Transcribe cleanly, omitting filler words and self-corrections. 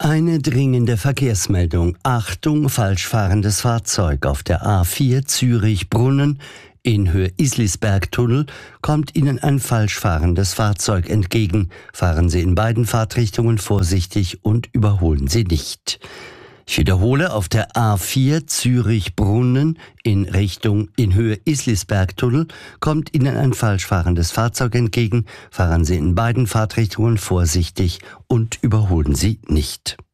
Eine dringende Verkehrsmeldung. Achtung, falsch fahrendes Fahrzeug. Auf der A4 Zürich-Brunnen in Höhe Islisberg-Tunnel kommt Ihnen ein falsch fahrendes Fahrzeug entgegen. Fahren Sie in beiden Fahrtrichtungen vorsichtig und überholen Sie nicht. Ich wiederhole, auf der A4 Zürich-Brunnen in Höhe Islisberg-Tunnel kommt Ihnen ein falsch fahrendes Fahrzeug entgegen. Fahren Sie in beiden Fahrtrichtungen vorsichtig und überholen Sie nicht.